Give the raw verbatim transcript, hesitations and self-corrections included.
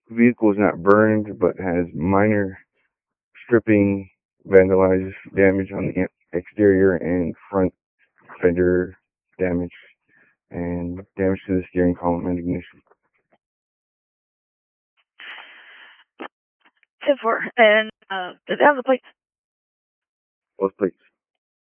vehicle is not burned, but has minor stripping, vandalized damage on the exterior and front fender damage, and damage to the steering column and ignition. ten four. And uh, does it have the plates? Both plates.